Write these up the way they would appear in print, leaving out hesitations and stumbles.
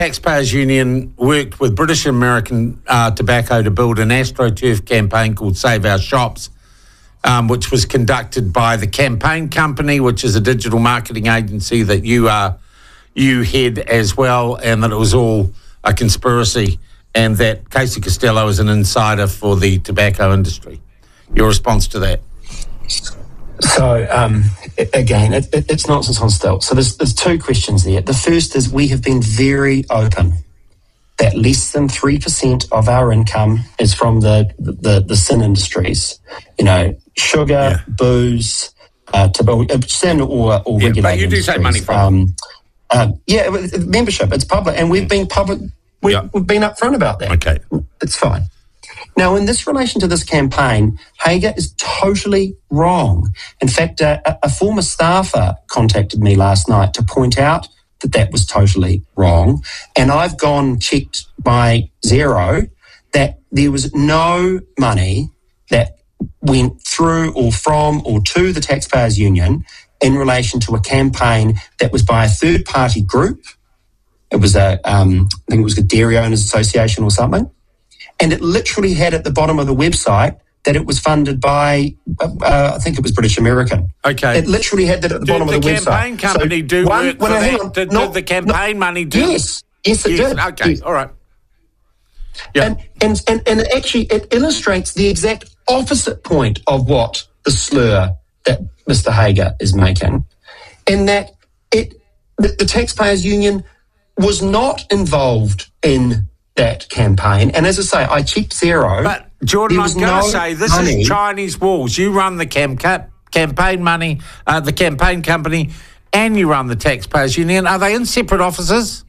Taxpayers Union worked with British American Tobacco to build an AstroTurf campaign called Save Our Shops, which was conducted by the Campaign Company, which is a digital marketing agency that you head as well, and that it was all a conspiracy, and that Casey Costello is an insider for the tobacco industry. Your response to that? So, again, it's nonsense on stilts. So there's two questions there. The first is we have been very open that less than 3% of our income is from the sin industries. You know, sugar, booze, tobacco, sin or regulated but you do industries. take money from membership. It's public, and we've been public. We've been upfront about that. Okay, it's fine. Now, in this relation to this campaign, Hager is totally wrong. In fact, a former staffer contacted me last night to point out that was totally wrong. And I've checked by Xero that there was no money that went through or from or to the Taxpayers Union in relation to a campaign that was by a third-party group. It was I think it was a Dairy Owners Association or something. And it literally had at the bottom of the website that it was funded by, I think it was British American. Okay. It literally had that at the bottom of the website. Did the campaign company do work for that? Did the campaign money do? Yes, it did. Okay, yes. All right. Yeah. And it illustrates the exact opposite point of what the slur that Mr. Hager is making, in that the Taxpayers Union was not involved in that campaign. And as I say, I checked Xero. But, Jordan, I'm going to say, this is Chinese walls. You run the campaign money, the campaign company, and you run the Taxpayers Union. Are they in separate offices?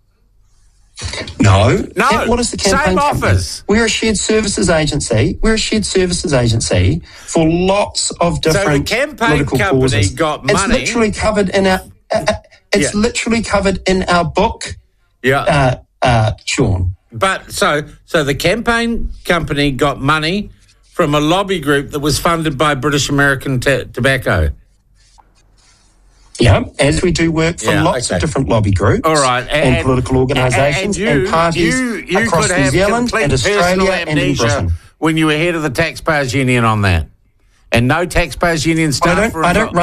No. And what is the campaign same company? office. We're a shared services agency. For lots of different political causes. So the campaign company got money. It's literally covered in our... literally covered in our book, Sean. But so the campaign company got money from a lobby group that was funded by British American Tobacco. Yeah, as we do work for lots of different lobby groups, all right, and political organisations and parties across New Zealand and Australia and in Britain. When you were head of the Taxpayers Union on that, and no Taxpayers Union staff.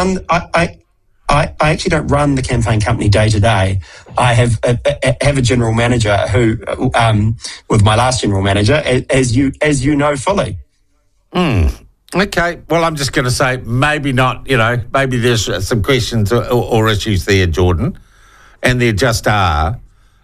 I actually don't run the campaign company day to day. I have a general manager who, with my last general manager, as you know fully. Okay. Well, I'm just going to say maybe not. Maybe there's some questions or issues there, Jordan, and there just are.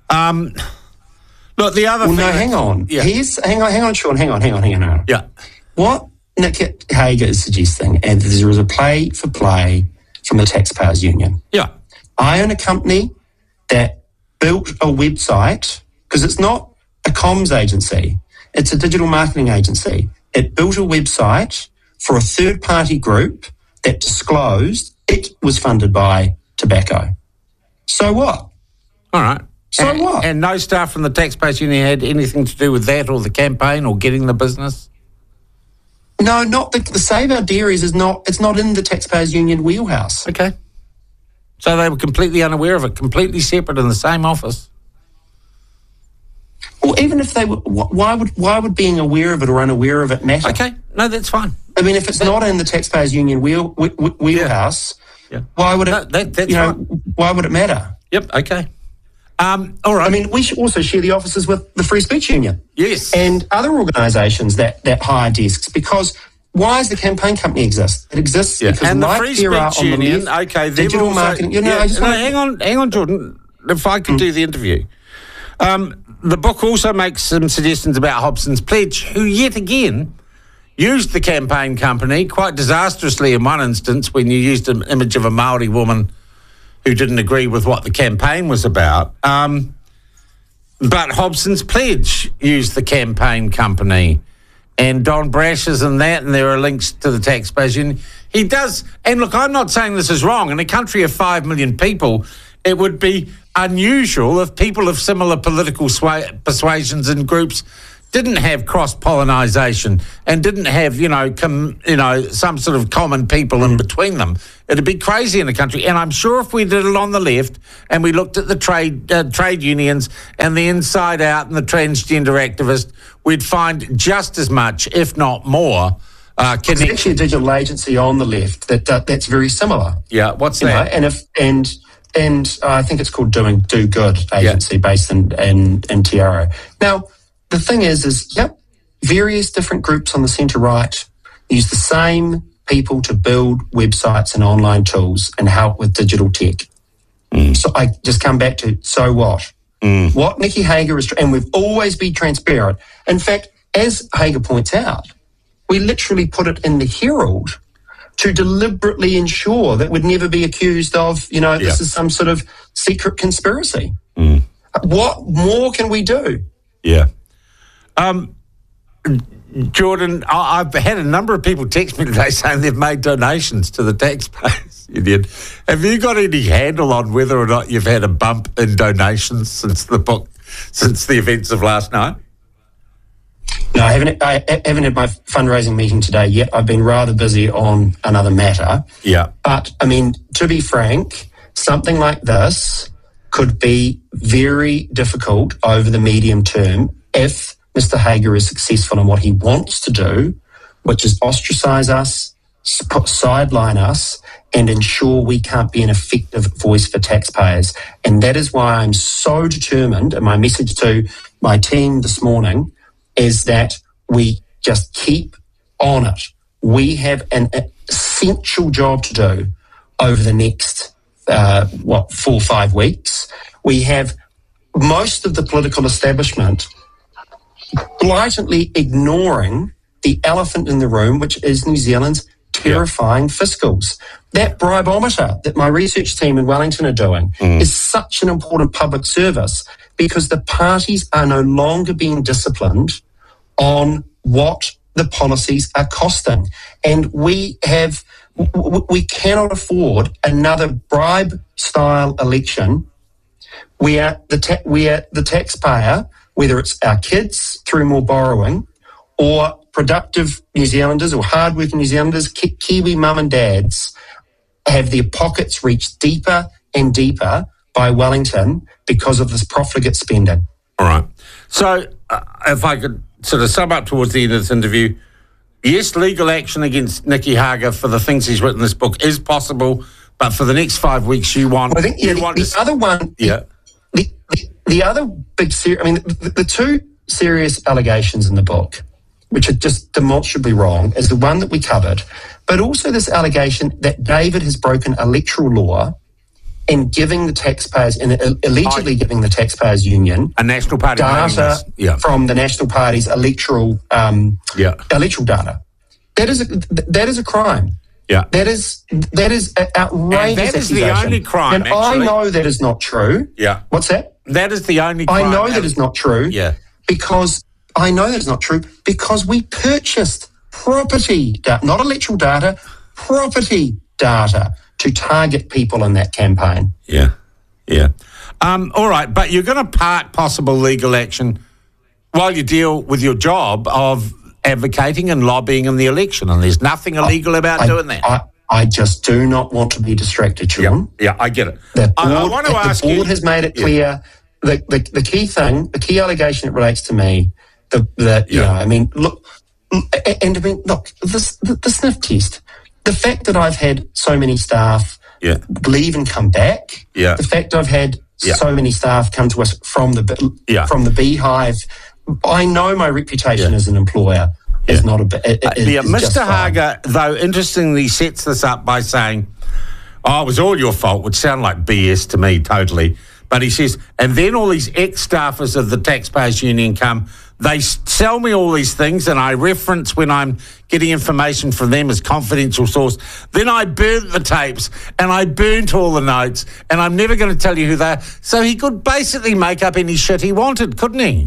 Look, the other thing. No, hang on. Yeah. Hang on, Sean. Hang on. Yeah. What Nick Hager is suggesting, and there is a play for play from the Taxpayers Union. Yeah. I own a company that built a website, because it's not a comms agency, it's a digital marketing agency. It built a website for a third-party group that disclosed it was funded by tobacco. So what? All right. So what? And no staff from the Taxpayers Union had anything to do with that or the campaign or getting the business? No, not the Save Our Dairies it's not in the Taxpayers Union wheelhouse. Okay. So they were completely unaware of it, completely separate in the same office. Well, even if they were, why would being aware of it or unaware of it matter? Okay, no, that's fine. I mean, if it's not in the Taxpayers Union wheelhouse, why would it? That's fine. Why would it matter? Yep. Okay. All right. I mean, we should also share the offices with the Free Speech Union. Yes. And other organisations that hire desks, because why does the campaign company exist? It exists because and the like Free there are Speech on the Union, left, okay, digital marketing. Hang on, Jordan. If I could do the interview. The book also makes some suggestions about Hobson's Pledge, who yet again used the campaign company quite disastrously in one instance when you used an image of a Māori woman who didn't agree with what the campaign was about. But Hobson's Pledge used the campaign company, and Don Brash is in that, and there are links to the Taxpayers Union. He does, and look, I'm not saying this is wrong. In a country of 5 million people, it would be unusual if people of similar political persuasions and groups didn't have cross-pollinisation and didn't have, some sort of common people in between them, it'd be crazy in the country. And I'm sure if we did it on the left and we looked at the trade unions and the inside out and the transgender activists, we'd find just as much, if not more, There's actually a digital agency on the left that's very similar. Yeah, what's that? And I think it's called Do Good agency based in Te Aro. Now, the thing is various different groups on the centre-right use the same people to build websites and online tools and help with digital tech. So I just come back to, so what? What Nikki Hager is, and we've always been transparent. In fact, as Hager points out, we literally put it in the Herald to deliberately ensure that we'd never be accused of, this is some sort of secret conspiracy. What more can we do? Yeah. Jordan, I've had a number of people text me today saying they've made donations to the taxpayers union. Have you got any handle on whether or not you've had a bump in donations since the events of last night? No, I haven't had my fundraising meeting today yet. I've been rather busy on another matter. Yeah. But, to be frank, something like this could be very difficult over the medium term if Mr. Hager is successful in what he wants to do, which is ostracise us, sideline us, and ensure we can't be an effective voice for taxpayers. And that is why I'm so determined, and my message to my team this morning is that we just keep on it. We have an essential job to do over the next, 4 or 5 weeks. We have most of the political establishment blatantly ignoring the elephant in the room, which is New Zealand's terrifying fiscals. That bribeometer that my research team in Wellington are doing is such an important public service because the parties are no longer being disciplined on what the policies are costing. And we cannot afford another bribe-style election where the taxpayer, whether it's our kids through more borrowing or productive New Zealanders or hardworking New Zealanders, Kiwi mum and dads, have their pockets reached deeper and deeper by Wellington because of this profligate spending. All right. So if I could sort of sum up towards the end of this interview, yes, legal action against Nikki Hager for the things he's written in this book is possible, but for the next 5 weeks you want... Well, I think the other one... Yeah. The other big... the two serious allegations in the book, which are just demonstrably wrong, is the one that we covered, but also this allegation that David has broken electoral law and giving the taxpayers, and allegedly giving the taxpayers union a National Party data from the National Party's electoral data. That is a crime. Yeah, that is outrageous. And that is the only crime. And I know that is not true. Yeah, what's that? That is the only crime. I know that is not true. Yeah, because I know that is not true because we purchased property data, not electoral data, property data, to target people in that campaign. Yeah. All right, but you're going to park possible legal action while you deal with your job of advocating and lobbying in the election, and there's nothing illegal about doing that. I just do not want to be distracted, Sean. Yeah, I get it. I want to ask you... The board has made it clear, the key thing, the key allegation that relates to me, look, the sniff test. The fact that I've had so many staff leave and come back, the fact I've had so many staff come to us from the Beehive, I know my reputation as an employer is not a bit. Mr. Hager, though, interestingly sets this up by saying, it was all your fault, which sound like BS to me totally. But he says, and then all these ex-staffers of the Taxpayers Union come, they sell me all these things, and I reference when I'm getting information from them as confidential source. Then I burnt the tapes, and I burnt all the notes, and I'm never going to tell you who they are. So he could basically make up any shit he wanted, couldn't he?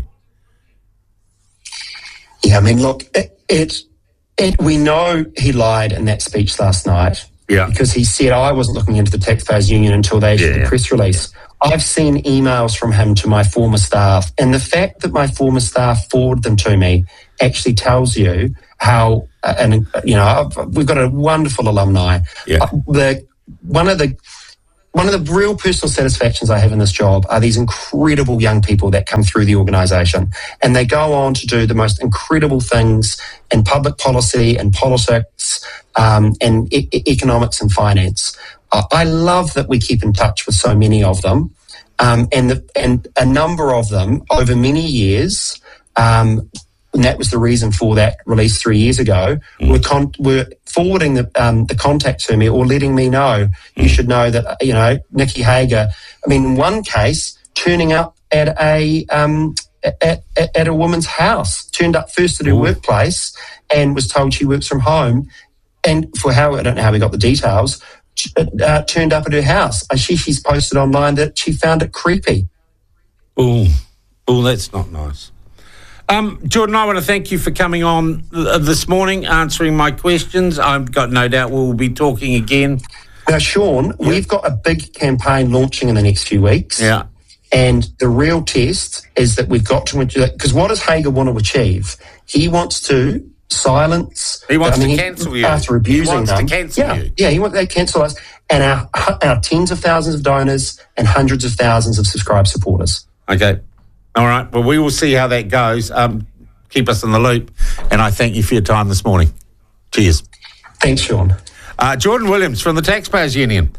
Yeah, look, we know he lied in that speech last night. Yeah. Because he said, I wasn't looking into the Taxpayers Union until they issued the press release. I've seen emails from him to my former staff, and the fact that my former staff forward them to me actually tells you how, we've got a wonderful alumni. Yeah. One of the real personal satisfactions I have in this job are these incredible young people that come through the organisation, and they go on to do the most incredible things in public policy and politics and economics and finance. I love that we keep in touch with so many of them, and a number of them over many years. And that was the reason for that release 3 years ago. Were forwarding the contact to me or letting me know. You should know that Nikki Hager. I mean, in one case, turning up at a woman's house, turned up first at her workplace, and was told she works from home. And I don't know how we got the details. Turned up at her house. She's posted online that she found it creepy. Oh, that's not nice. Jordan, I want to thank you for coming on this morning, answering my questions. I've got no doubt we'll be talking again. Now, Sean, we've got a big campaign launching in the next few weeks. Yeah. And the real test is that we've got to, because what does Hager want to achieve? He wants to silence. He wants to cancel you. After abusing them. He wants to cancel you. Yeah, he wants to cancel us and our tens of thousands of donors and hundreds of thousands of subscribed supporters. Okay. All right. Well, we will see how that goes. Keep us in the loop. And I thank you for your time this morning. Cheers. Thanks, Sean. Jordan Williams from the Taxpayers Union.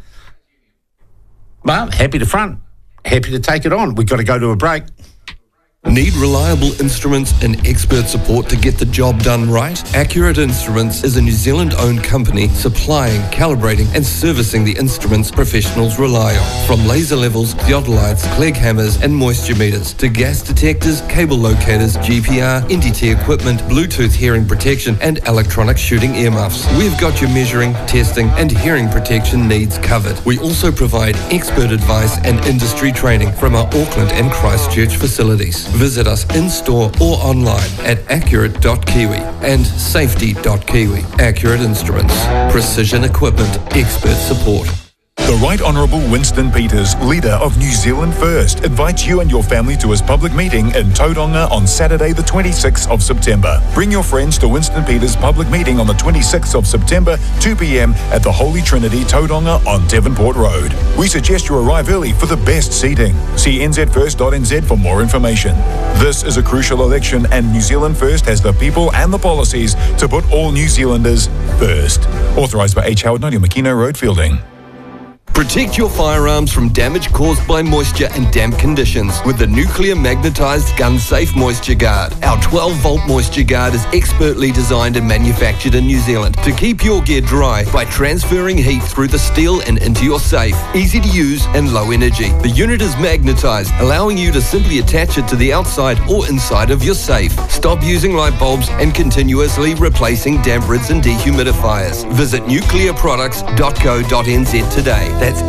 Well, happy to front. Happy to take it on. We've got to go to a break. Need reliable instruments and expert support to get the job done right? Accurate Instruments is a New Zealand-owned company supplying, calibrating and servicing the instruments professionals rely on. From laser levels, theodolites, Clegg hammers and moisture meters to gas detectors, cable locators, GPR, NDT equipment, Bluetooth hearing protection and electronic shooting earmuffs. We've got your measuring, testing and hearing protection needs covered. We also provide expert advice and industry training from our Auckland and Christchurch facilities. Visit us in-store or online at accurate.kiwi and safety.kiwi. Accurate Instruments. Precision equipment. Expert support. The Right Honourable Winston Peters, leader of New Zealand First, invites you and your family to his public meeting in Tauranga on Saturday the 26th of September. Bring your friends to Winston Peters' public meeting on the 26th of September, 2 p.m. at the Holy Trinity, Tauranga on Devonport Road. We suggest you arrive early for the best seating. See nzfirst.nz for more information. This is a crucial election and New Zealand First has the people and the policies to put all New Zealanders first. Authorised by H. Howard, 90 Makino Road, Fielding. Protect your firearms from damage caused by moisture and damp conditions with the nuclear magnetized gun safe Moisture Guard. Our 12-volt Moisture Guard is expertly designed and manufactured in New Zealand to keep your gear dry by transferring heat through the steel and into your safe. Easy to use and low energy. The unit is magnetized, allowing you to simply attach it to the outside or inside of your safe. Stop using light bulbs and continuously replacing damp rids and dehumidifiers. Visit nuclearproducts.co.nz today. That's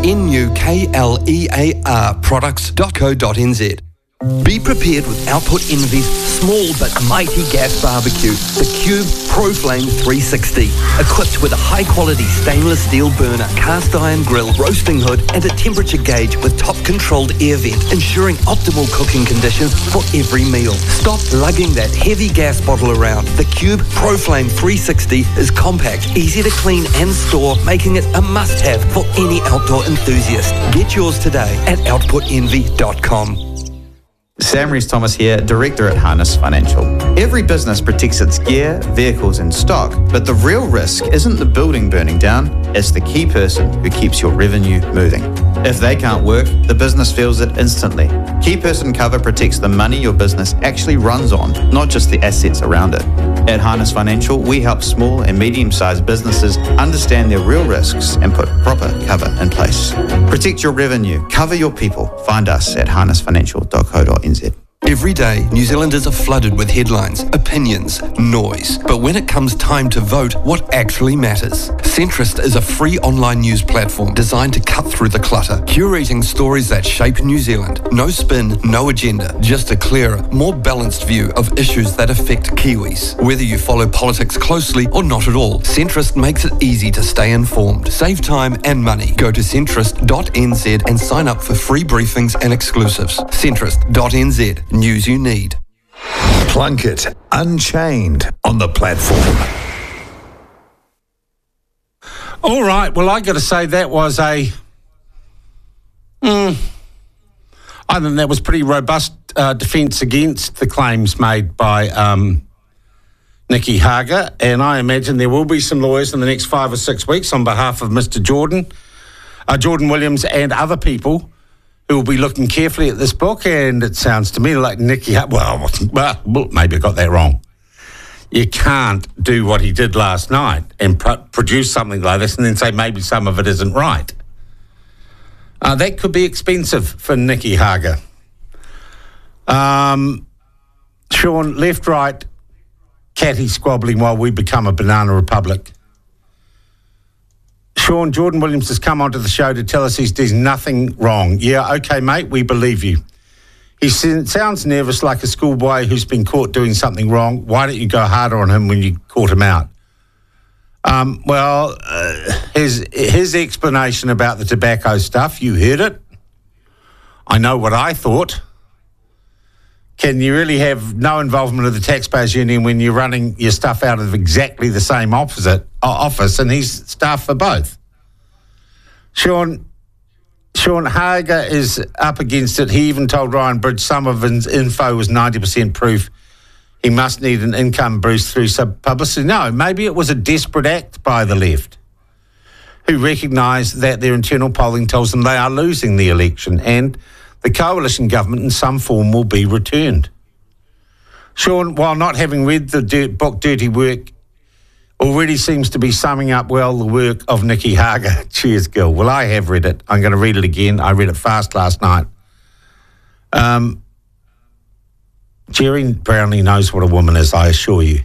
NUKLEAR products.co.nz. Be prepared with Output Envy's small but mighty gas barbecue, the Cube Pro Flame 360. Equipped with a high-quality stainless steel burner, cast iron grill, roasting hood, and a temperature gauge with top-controlled air vent, ensuring optimal cooking conditions for every meal. Stop lugging that heavy gas bottle around. The Cube Pro Flame 360 is compact, easy to clean and store, making it a must-have for any outdoor enthusiast. Get yours today at outputenvy.com. Sam Rees-Thomas here, Director at Harness Financial. Every business protects its gear, vehicles and stock, but the real risk isn't the building burning down, it's the key person who keeps your revenue moving. If they can't work, the business feels it instantly. Key person cover protects the money your business actually runs on, not just the assets around it. At Harness Financial, we help small and medium-sized businesses understand their real risks and put proper cover in place. Protect your revenue, cover your people. Find us at harnessfinancial.co.nz. Every day, New Zealanders are flooded with headlines, opinions, noise. But when it comes time to vote, what actually matters? Centrist is a free online news platform designed to cut through the clutter, curating stories that shape New Zealand. No spin, no agenda, just a clearer, more balanced view of issues that affect Kiwis. Whether you follow politics closely or not at all, Centrist makes it easy to stay informed. Save time and money. Go to centrist.nz and sign up for free briefings and exclusives. Centrist.nz. News you need. Plunkett Unchained on the platform. All right, well, I got to say that was I think that was pretty robust defence against the claims made by Nicky Hager, and I imagine there will be some lawyers in the next 5 or 6 weeks on behalf of Mr. Jordan Williams and other people who will be looking carefully at this book. And it sounds to me like Nicky Hager, well, maybe I got that wrong. You can't do what he did last night and produce something like this and then say maybe some of it isn't right. That could be expensive for Nicky Hager. Sean, left, right, catty squabbling while we become a banana republic. Sean, Jordan Williams has come onto the show to tell us there's nothing wrong. Yeah, okay, mate, we believe you. He sounds nervous like a schoolboy who's been caught doing something wrong. Why don't you go harder on him when you caught him out? His explanation about the tobacco stuff, you heard it. I know what I thought. Can you really have no involvement of the Taxpayers Union when you're running your stuff out of exactly the same office and he's staff for both? Sean Hager is up against it. He even told Ryan Bridge some of his info was 90% proof. He must need an income boost through publicity. No, maybe it was a desperate act by the left who recognised that their internal polling tells them they are losing the election and the coalition government in some form will be returned. Sean, while not having read the book Dirty Work, already seems to be summing up well the work of Nicky Hager. Cheers, Gil. Well, I have read it. I'm going to read it again. I read it fast last night. Jerry Brownlee knows what a woman is, I assure you.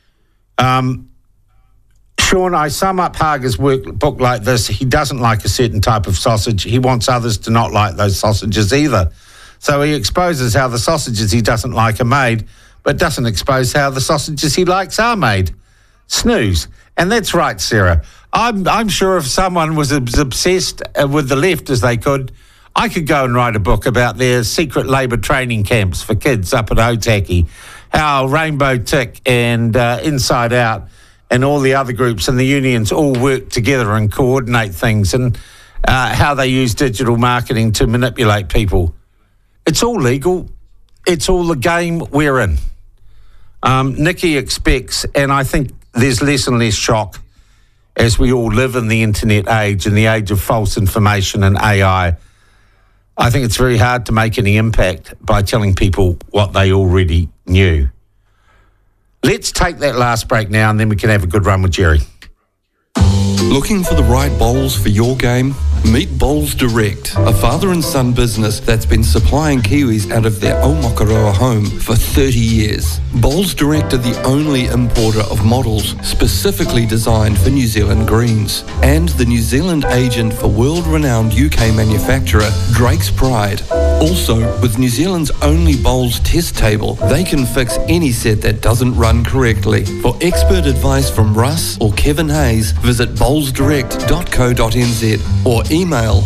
Sean, I sum up Hager's book like this. He doesn't like a certain type of sausage. He wants others to not like those sausages either. So he exposes how the sausages he doesn't like are made, but doesn't expose how the sausages he likes are made. Snooze. And that's right, Sarah. I'm sure if someone was as obsessed with the left as they could, I could go and write a book about their secret Labour training camps for kids up at Otaki, how Rainbow Tick and Inside Out and all the other groups and the unions all work together and coordinate things, and how they use digital marketing to manipulate people. It's all legal. It's all the game we're in. Nicky expects, and I think there's less and less shock as we all live in the internet age and the age of false information and AI. I think it's very hard to make any impact by telling people what they already knew. Let's take that last break now and then we can have a good run with Jerry. Looking for the right bowls for your game? Meet Bowls Direct, a father and son business that's been supplying Kiwis out of their Aomakaroa home for 30 years. Bowls Direct are the only importer of models specifically designed for New Zealand greens, and the New Zealand agent for world-renowned UK manufacturer Drake's Pride. Also, with New Zealand's only bowls test table, they can fix any set that doesn't run correctly. For expert advice from Russ or Kevin Hayes, visit bowlsdirect.co.nz or email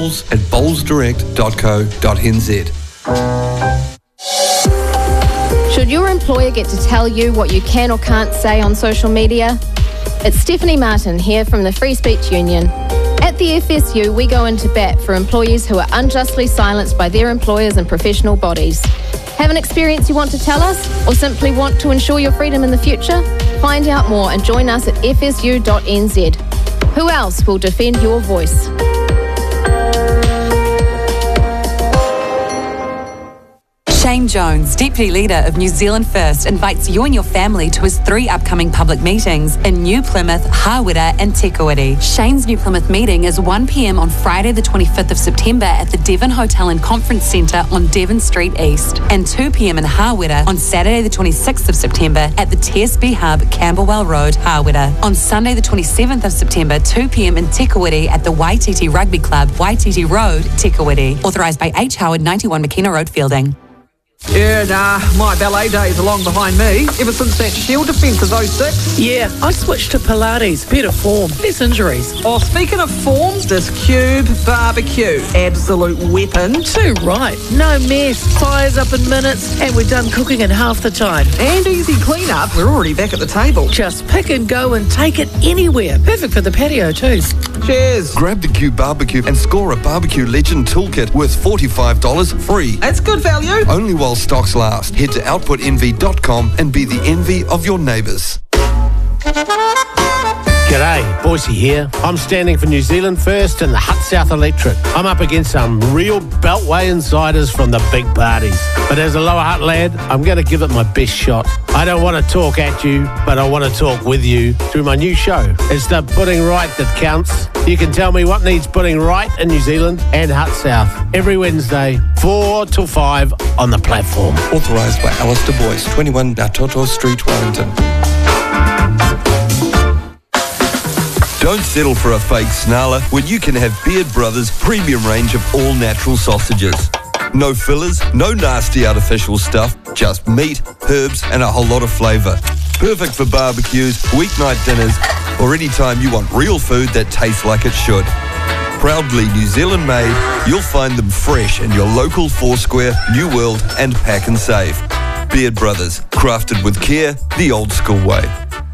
bowls@bowlsdirect.co.nz. Should your employer get to tell you what you can or can't say on social media? It's Stephanie Martin here from the Free Speech Union. At the FSU, we go into bat for employees who are unjustly silenced by their employers and professional bodies. Have an experience you want to tell us, or simply want to ensure your freedom in the future? Find out more and join us at fsu.nz. Who else will defend your voice? Shane Jones, Deputy Leader of New Zealand First, invites you and your family to his 3 upcoming public meetings in New Plymouth, Hawera and Te Kuiti. Shane's New Plymouth meeting is 1 p.m. on Friday the 25th of September at the Devon Hotel and Conference Centre on Devon Street East, and 2 p.m. in Hawera on Saturday the 26th of September at the TSB Hub, Camberwell Road, Hawera. On Sunday the 27th of September, 2 p.m. in Te Kuiti at the Waititi Rugby Club, Waititi Road, Te Kuiti. Authorised by H. Howard, 91 McKenna Road, Fielding. Yeah, nah, my ballet days are long behind me. Ever since that Shield defence of 06. Yeah, I switched to Pilates. Better form, less injuries. Oh, speaking of form, this Cube barbecue. Absolute weapon. Too right. No mess. Fires up in minutes, and we're done cooking in half the time. And easy clean-up. We're already back at the table. Just pick and go and take it anywhere. Perfect for the patio too. Cheers. Grab the Cube barbecue and score a Barbecue Legend toolkit worth $45 free. That's good value. Only while stocks last. Head to outputenvy.com and be the envy of your neighbours. G'day, Boise here. I'm standing for New Zealand First and the Hutt South Electorate. I'm up against some real Beltway insiders from the big parties. But as a Lower Hutt lad, I'm going to give it my best shot. I don't want to talk at you, but I want to talk with you through my new show. It's the Putting Right that counts. You can tell me what needs putting right in New Zealand and Hutt South. Every Wednesday, 4 till 5 on the platform. Authorised by Alistair Boyce, 21 Natoto Street, Wellington. Don't settle for a fake snarler when you can have Beard Brothers' premium range of all-natural sausages. No fillers, no nasty artificial stuff, just meat, herbs and a whole lot of flavour. Perfect for barbecues, weeknight dinners, or any time you want real food that tastes like it should. Proudly New Zealand made, you'll find them fresh in your local Foursquare, New World and Pack and Save. Beard Brothers, crafted with care, the old school way.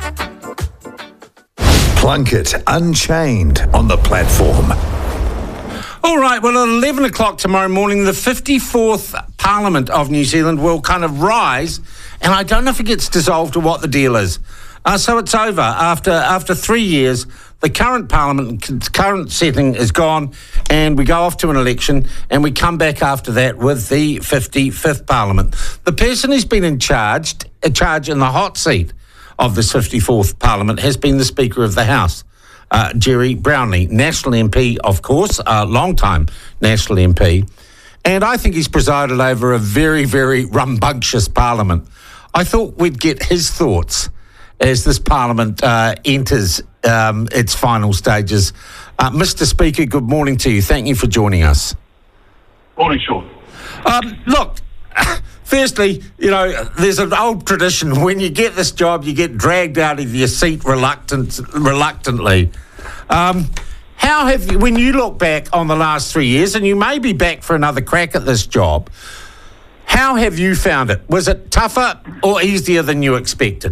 Plunkett Unchained on the platform. All right, well, at 11 o'clock tomorrow morning, the 54th Parliament of New Zealand will kind of rise, and I don't know if it gets dissolved or what the deal is. So it's over. After 3 years, the current Parliament, current setting is gone, and we go off to an election, and we come back after that with the 55th Parliament. The person who's been in charge in the hot seat of this 54th Parliament has been the Speaker of the House, Jerry Brownlee, National MP, of course, long-time National MP, and I think he's presided over a very, very rambunctious Parliament. I thought we'd get his thoughts as this Parliament enters its final stages. Mr. Speaker, good morning to you. Thank you for joining us. Morning, Sean. Look, firstly, you know, there's an old tradition. When you get this job, you get dragged out of your seat reluctantly. How have you, when you look back on the last 3 years, and you may be back for another crack at this job, how have you found it? Was it tougher or easier than you expected?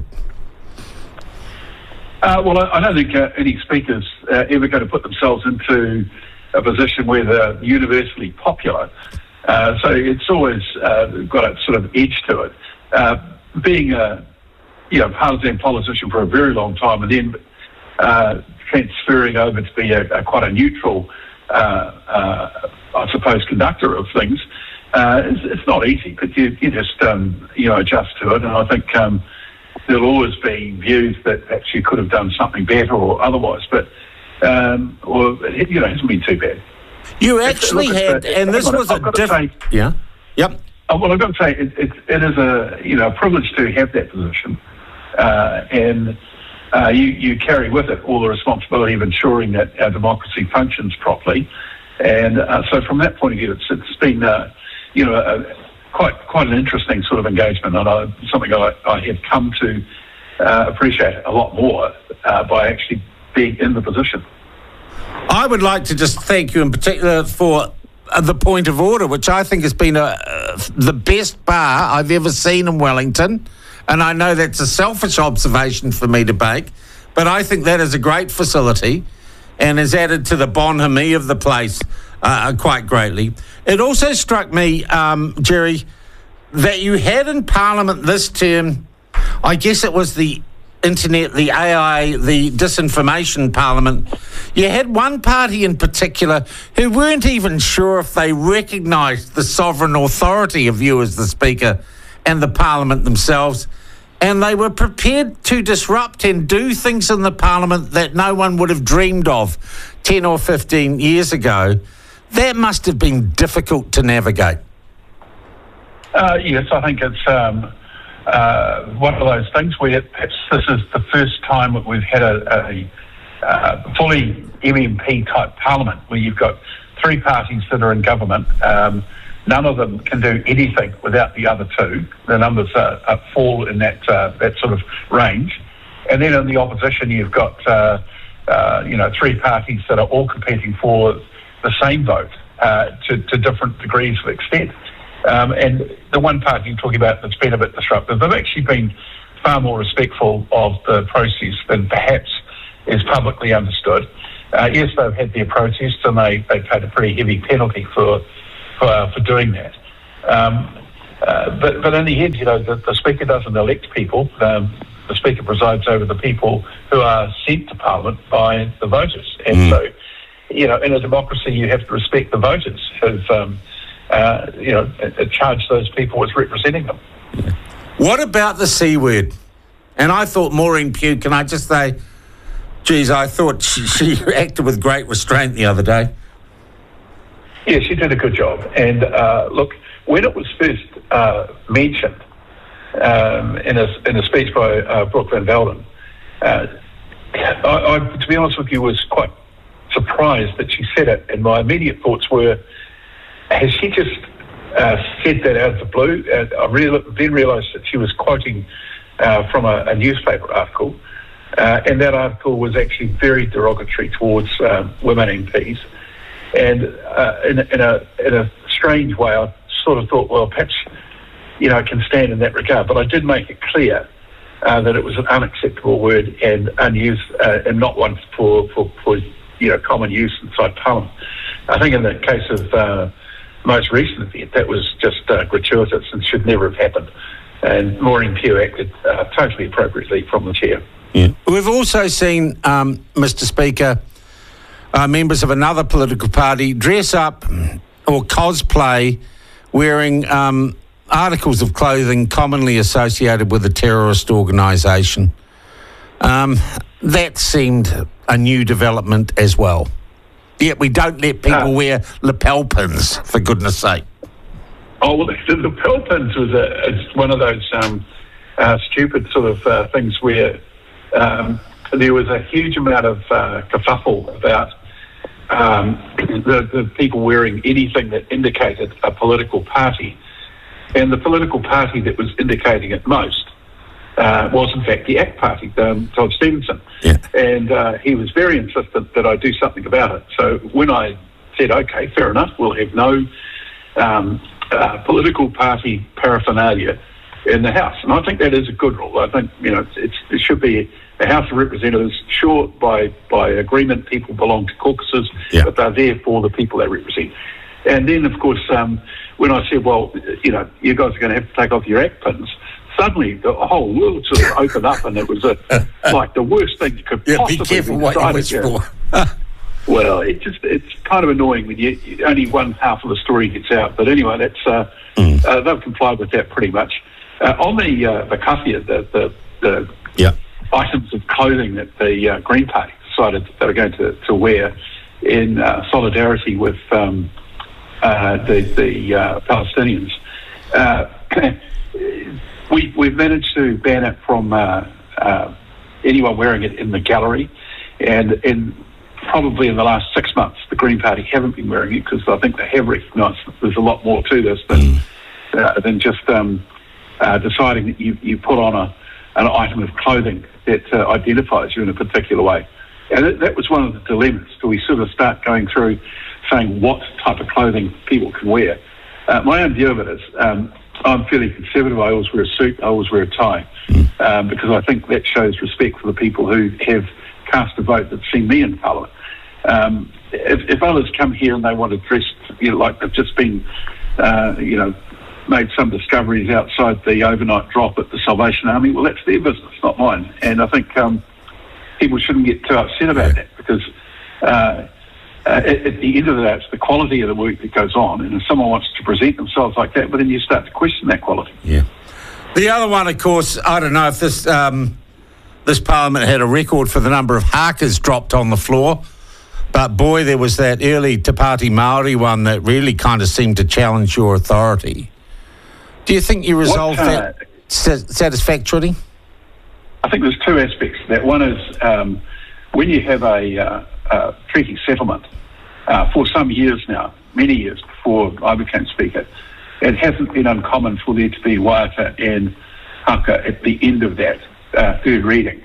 Well, I don't think any speakers ever going to put themselves into a position where they're universally popular. So it's always got a sort of edge to it. Being a partisan politician for a very long time, and then transferring over to be quite a neutral, I suppose, conductor of things, it's not easy. But you just adjust to it, and I think there'll always be views that perhaps you could have done something better or otherwise. But it hasn't been too bad. You actually had, and this was a different... Yeah? Yep. Well, I've got to say, it is a privilege to have that position. And you carry with it all the responsibility of ensuring that our democracy functions properly. And so from that point of view, it's been, quite an interesting sort of engagement, and something I have come to appreciate a lot more by actually being in the position. I would like to just thank you in particular for the point of order, which I think has been the best bar I've ever seen in Wellington. And I know that's a selfish observation for me to make, but I think that is a great facility and has added to the bonhomie of the place quite greatly. It also struck me, Jerry, that you had in Parliament this term, I guess it was the internet, the AI, the disinformation parliament, you had one party in particular who weren't even sure if they recognised the sovereign authority of you as the Speaker and the Parliament themselves, and they were prepared to disrupt and do things in the Parliament that no one would have dreamed of 10 or 15 years ago. That must have been difficult to navigate. Yes, I think it's one of those things where perhaps this is the first time that we've had a fully MMP-type parliament where you've got three parties that are in government. None of them can do anything without the other two. The numbers fall in that sort of range. And then in the opposition, you've got three parties that are all competing for the same vote to different degrees of extent. And the one party you're talking about that's been a bit disruptive, they've actually been far more respectful of the process than perhaps is publicly understood. Yes, they've had their protests and they paid a pretty heavy penalty for doing that. But in the end, the Speaker doesn't elect people. The Speaker presides over the people who are sent to Parliament by the voters. And so, in a democracy, you have to respect the voters who've charge those people as representing them. What about the C word? And I thought Maureen Pugh, can I just say, geez, I thought she acted with great restraint the other day. Yeah, she did a good job. And look, when it was first mentioned in a speech by Brooke Van Velden, I, to be honest with you, was quite surprised that she said it. And my immediate thoughts were, has she just said that out of the blue? I then realised that she was quoting from a newspaper article, and that article was actually very derogatory towards women MPs. And in a strange way, I sort of thought, well, perhaps it can stand in that regard. But I did make it clear that it was an unacceptable word and unused, and not one for common use inside Parliament. I think in the case of most recent event, that was just gratuitous and should never have happened. And Maureen Pugh acted totally appropriately from the chair. Yeah. We've also seen, Mr. Speaker, members of another political party dress up or cosplay wearing articles of clothing commonly associated with a terrorist organisation. That seemed a new development as well. Yet we don't let people wear lapel pins, for goodness sake. Oh, well, the lapel pins was one of those stupid sort of things where there was a huge amount of kerfuffle about the people wearing anything that indicated a political party. And the political party that was indicating it most was, in fact, the ACT Party, Todd Stevenson. Yeah. And he was very insistent that I do something about it. So when I said, OK, fair enough, we'll have no political party paraphernalia in the House. And I think that is a good rule. I think, it should be a House of Representatives. Sure, by agreement, people belong to caucuses, but they're there for the people they represent. And then, of course, when I said, well, you guys are going to have to take off your ACT pins, suddenly the whole world sort of opened up, and it was like the worst thing you could possibly be careful what you wish for. Well, it's kind of annoying when only one half of the story gets out. But anyway, that's they've complied with that pretty much. On the kafia, the items of clothing that the Green Party decided that they were going to wear in solidarity with the Palestinians. We've managed to ban it from anyone wearing it in the gallery, and probably in the last 6 months, the Green Party haven't been wearing it because I think they have recognised that there's a lot more to this than just deciding that you put on an item of clothing that identifies you in a particular way. And that was one of the dilemmas. Do we sort of start going through saying what type of clothing people can wear? My own view of it is I'm fairly conservative. I always wear a suit. I always wear a tie because I think that shows respect for the people who have cast a vote that's seen me in Parliament. If others come here and they want to dress like they've just been, made some discoveries outside the overnight drop at the Salvation Army. Well, that's their business, not mine. And I think people shouldn't get too upset about that, because at the end of the day, it's the quality of the work that goes on. And if someone wants to present themselves like that, well, then you start to question that quality. Yeah. The other one, of course, I don't know if this Parliament had a record for the number of hakas dropped on the floor, but boy, there was that early Te Pāti Māori one that really kind of seemed to challenge your authority. Do you think you resolved that satisfactorily? I think there's two aspects to that. One is when you have a treaty settlement for some years now, many years before I became Speaker, it hasn't been uncommon for there to be waiata and haka at the end of that third reading.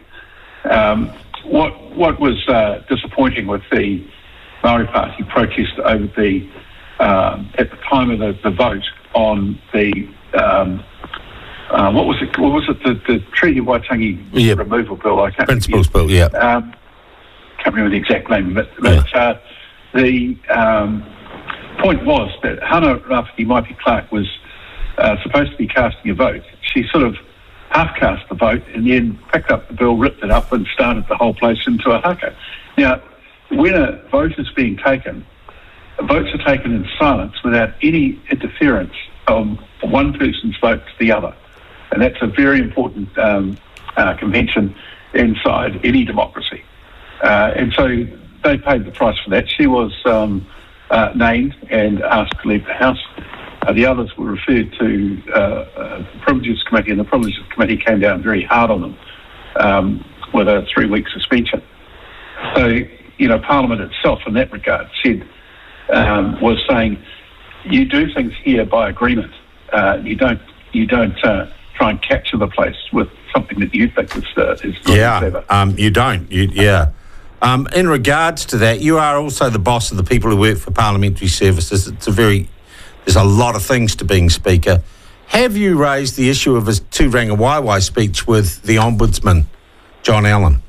What was disappointing with the Māori Party protest over the at the time of the vote on the what was it? The Treaty Waitangi removal bill. I can't Principles bill. Yeah. Can't remember the exact name of it, but the point was that Hana Rafiki Maipi Clark was supposed to be casting a vote. She sort of half-cast the vote and then picked up the bill, ripped it up and started the whole place into a haka. Now, when a vote is being taken, votes are taken in silence without any interference from one person's vote to the other. And that's a very important convention inside any democracy. And so they paid the price for that. She was named and asked to leave the House. The others were referred to the Privileges Committee, and the Privileges Committee came down very hard on them with a 3-week suspension. So, Parliament itself in that regard was saying, you do things here by agreement. You don't try and capture the place with something that you think is good and clever. You don't. In regards to that, you are also the boss of the people who work for Parliamentary Services. There's a lot of things to being Speaker. Have you raised the issue of his Tūranga Waiwai speech with the Ombudsman, John Allen?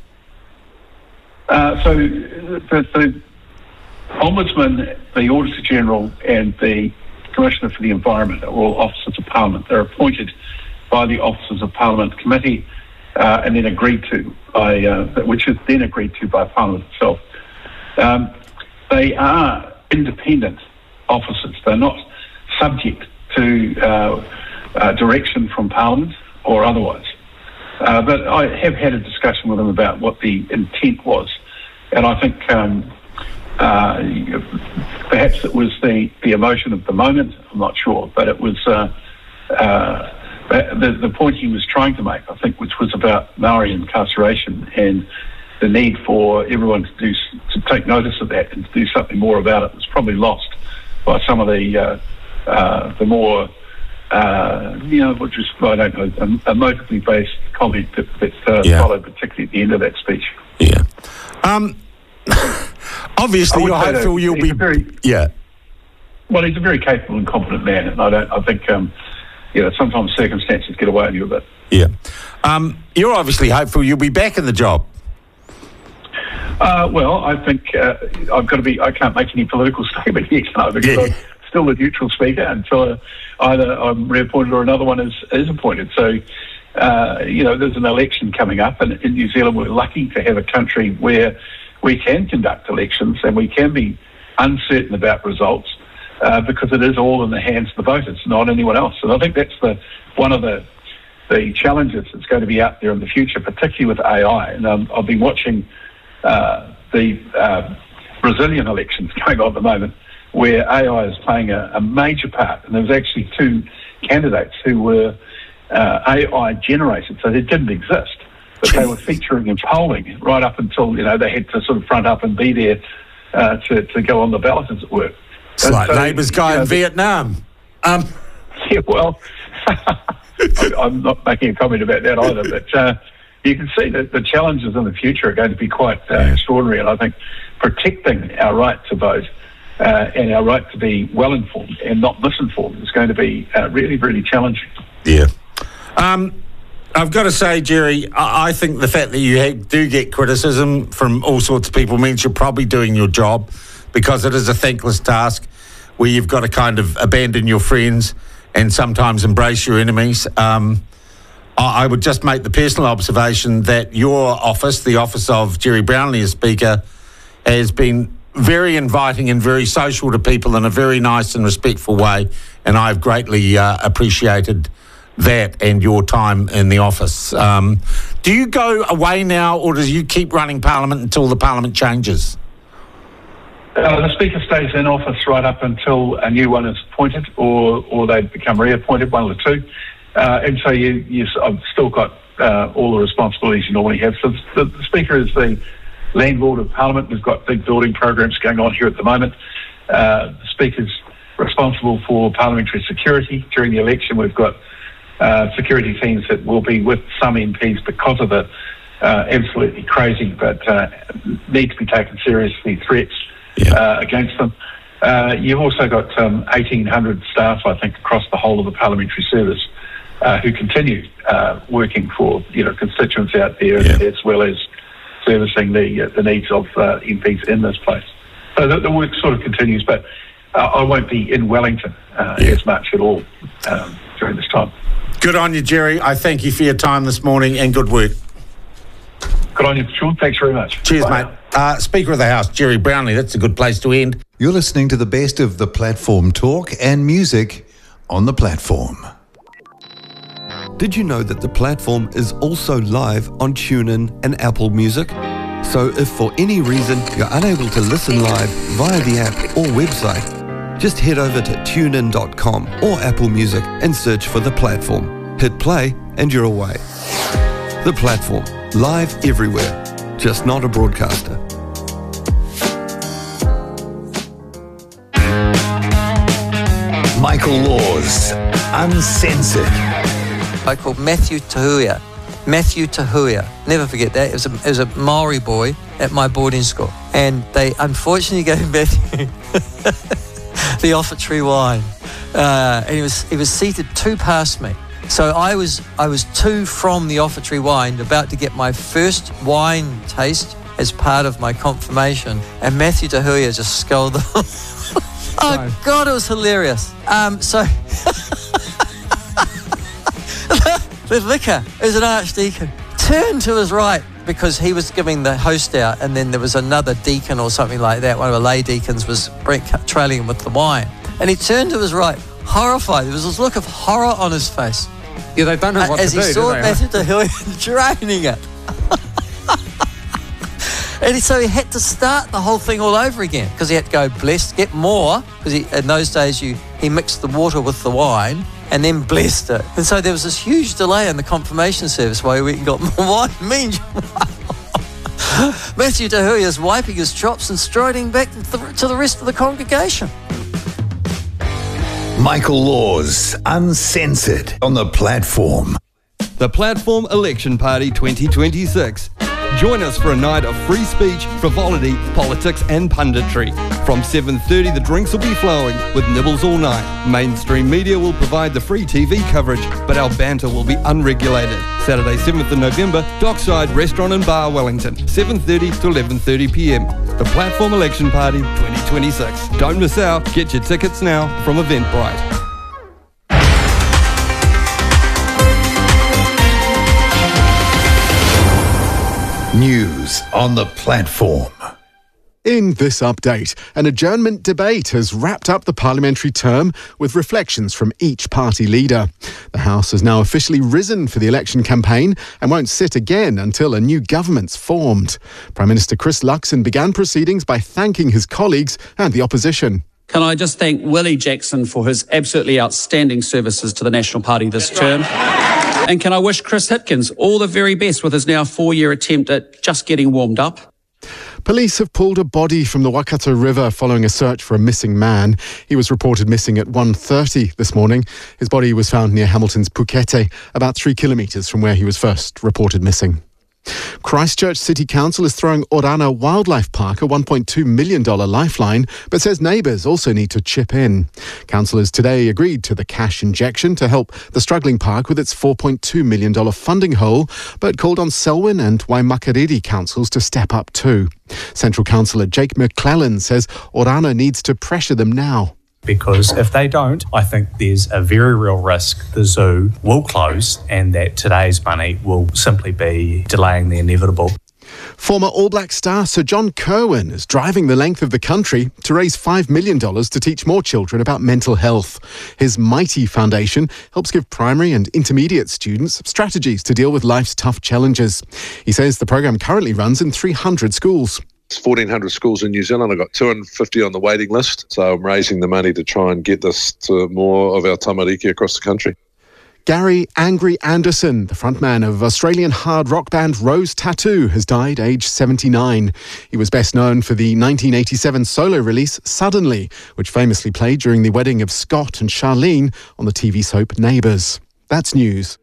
So the Ombudsman, the Auditor General and the Commissioner for the Environment are all officers of Parliament. They're appointed by the Officers of Parliament Committee and then agreed to by, which is then agreed to by Parliament itself. They are independent officers. They're not subject to direction from Parliament or otherwise. But I have had a discussion with them about what the intent was, and I think perhaps it was the emotion of the moment. I'm not sure, but it was the point he was trying to make, I think, which was about Maori incarceration and the need for everyone to take notice of that and to do something more about it, was probably lost by some of the more which is, I don't know, emotively based comment that followed, particularly at the end of that speech. Yeah. Obviously, you're hopeful you'll be. Well, he's a very capable and competent man, and I think sometimes circumstances get away with you a bit. Yeah. You're obviously hopeful you'll be back in the job. Well, I think I've got to be. I can't make any political statement here tonight because I'm still the neutral Speaker until either I'm reappointed or another one is appointed. So, there's an election coming up, and in New Zealand we're lucky to have a country where we can conduct elections and we can be uncertain about results because it is all in the hands of the voters, not anyone else. And I think that's one of the challenges that's going to be out there in the future, particularly with AI. And I've been watching the Brazilian elections going on at the moment, where AI is playing a major part. And there was actually 2 candidates who were AI generated, so they didn't exist, but they were featuring in polling right up until they had to sort of front up and be there to go on the ballot, as it were. It's like Labour's guy in Vietnam. Yeah, well, I'm not making a comment about that either, but you can see that the challenges in the future are going to be quite extraordinary, and I think protecting our right to vote and our right to be well-informed and not misinformed is going to be really, really challenging. Yeah. I've got to say, Jerry, I think the fact that you do get criticism from all sorts of people means you're probably doing your job, because it is a thankless task where you've got to kind of abandon your friends and sometimes embrace your enemies. I would just make the personal observation that your office, the office of Jerry Brownlee as Speaker, has been very inviting and very social to people in a very nice and respectful way, and I've greatly appreciated that and your time in the office. Do you go away now, or do you keep running Parliament until the Parliament changes? The Speaker stays in office right up until a new one is appointed, or they become reappointed, one of the two. And so I've still got all the responsibilities you normally have. So the Speaker is the landlord of Parliament. We've got big building programs going on here at the moment. The Speaker's responsible for parliamentary security. During the election, we've got security teams that will be with some MPs because of the absolutely crazy but need to be taken seriously threats against them. You've also got 1,800 staff, I think, across the whole of the parliamentary service who continue working for constituents out there, as well as servicing the needs of MPs in this place. So the work sort of continues, but I won't be in Wellington as much at all during this time. Good on you, Jerry. I thank you for your time this morning and good work. Good on you, Sean. Thanks very much. Cheers, Bye mate. Speaker of the House, Jerry Brownlee. That's a good place to end. You're listening to the best of the platform talk and music on the platform. Did you know that the platform is also live on TuneIn and Apple Music? So if for any reason you're unable to listen live via the app or website, just head over to tunein.com or Apple Music and search for the platform. Hit play and you're away. The platform, live everywhere, just not a broadcaster. Michael Laws, Uncensored. I called Matthew Tahuia. Matthew Tahuia. Never forget that. It was a Maori boy at my boarding school. And they unfortunately gave Matthew the offertory wine. And he was seated 2 past me. So I was 2 from the offertory wine, about to get my first wine taste as part of my confirmation. And Matthew Tahuia just scolded them. Oh, God, it was hilarious. So... The vicar, as an archdeacon, turned to his right because he was giving the host out, and then there was another deacon or something like that. One of the lay deacons was trailing him with the wine. And he turned to his right, horrified. There was this look of horror on his face. Yeah, they don't know what to do, as he saw Matthew Tahuia draining it. And so he had to start the whole thing all over again because he had to go blessed, get more, because in those days he mixed the water with the wine and then blessed it. And so there was this huge delay in the confirmation service while he went and got more wine. Matthew Tahuia is wiping his chops and striding back to the rest of the congregation. Michael Laws, Uncensored, on the platform. The Platform Election Party 2026. Join us for a night of free speech, frivolity, politics and punditry. From 7:30 the drinks will be flowing with nibbles all night. Mainstream media will provide the free TV coverage, but our banter will be unregulated. Saturday 7th of November, Dockside Restaurant and Bar, Wellington, 7:30 to 11:30 p.m. The Platform Election Party 2026. Don't miss out. Get your tickets now from Eventbrite. News on the platform. In this update, an adjournment debate has wrapped up the parliamentary term with reflections from each party leader. The House has now officially risen for the election campaign and won't sit again until a new government's formed. Prime Minister Chris Luxon began proceedings by thanking his colleagues and the opposition. Can I just thank Willie Jackson for his absolutely outstanding services to the National Party this term? And can I wish Chris Hipkins all the very best with his now 4-year attempt at just getting warmed up? Police have pulled a body from the Waikato River following a search for a missing man. He was reported missing at 1:30 this morning. His body was found near Hamilton's Pukete, about 3 kilometres from where he was first reported missing. Christchurch City Council is throwing Orana Wildlife Park a $1.2 million lifeline, but says neighbours also need to chip in. Councillors today agreed to the cash injection to help the struggling park with its $4.2 million funding hole, but called on Selwyn and Waimakariri councils to step up too. Central Councillor Jake McClellan says Orana needs to pressure them now. because if they don't, I think there's a very real risk the zoo will close and that today's money will simply be delaying the inevitable. Former All Black star Sir John Kirwan is driving the length of the country to raise $5 million to teach more children about mental health. His Mighty Foundation helps give primary and intermediate students strategies to deal with life's tough challenges. He says the programme currently runs in 300 schools. It's 1,400 schools in New Zealand. I've got 250 on the waiting list. So I'm raising the money to try and get this to more of our tamariki across the country. Gary Angry Anderson, the frontman of Australian hard rock band Rose Tattoo, has died aged 79. He was best known for the 1987 solo release Suddenly, which famously played during the wedding of Scott and Charlene on the TV soap Neighbours. That's news.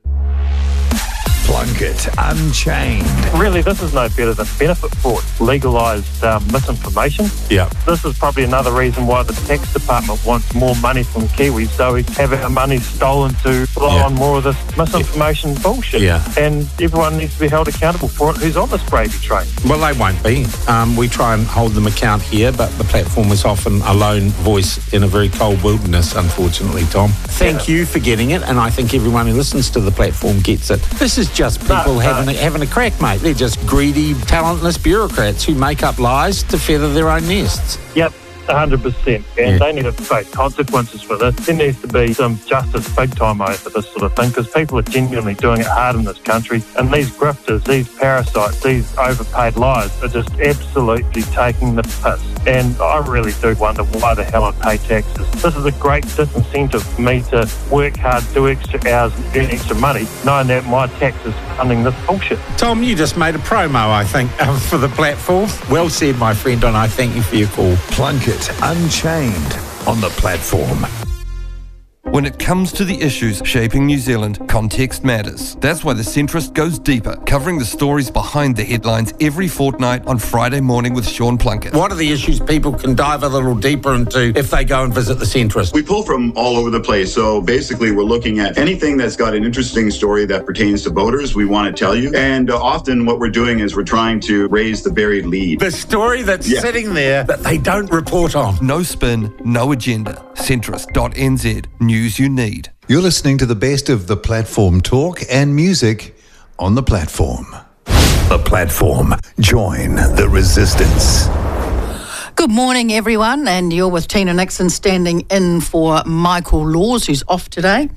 Plunkett Unchained. Really, this is no better than benefit fraud, legalised misinformation. Yeah. This is probably another reason why the tax department wants more money from Kiwis, so we have our money stolen to rely on more of this misinformation bullshit. Yeah. And everyone needs to be held accountable for it who's on this gravy train. Well, they won't be. We try and hold them account here, but the platform is often a lone voice in a very cold wilderness, unfortunately, Tom. Thank you for getting it, and I think everyone who listens to the platform gets it. This is just people having a crack, mate. They're just greedy, talentless bureaucrats who make up lies to feather their own nests. Yep. 100%, and they need to face consequences for this. There needs to be some justice big time over this sort of thing, because people are genuinely doing it hard in this country, and these grifters, these parasites, these overpaid liars are just absolutely taking the piss. And I really do wonder why the hell I pay taxes. This is a great disincentive for me to work hard, do extra hours, and earn extra money, knowing that my tax is funding this bullshit. Tom, you just made a promo, I think, for the platform. Well said, my friend, and I thank you for your call. Plunkett Unchained on the platform. When it comes to the issues shaping New Zealand, context matters. That's why The Centrist goes deeper, covering the stories behind the headlines every fortnight on Friday morning with Sean Plunkett. What are the issues people can dive a little deeper into if they go and visit The Centrist? We pull from all over the place. So basically, we're looking at anything that's got an interesting story that pertains to voters. We want to tell you. And often what we're doing is we're trying to raise the buried lead. The story that's sitting there that they don't report on. No spin, no agenda. Centrist.nz. News you need. You're listening to the best of the platform talk and music on the platform. The platform. Join the resistance. Good morning, everyone, and you're with Tina Nixon standing in for Michael Laws, who's off today.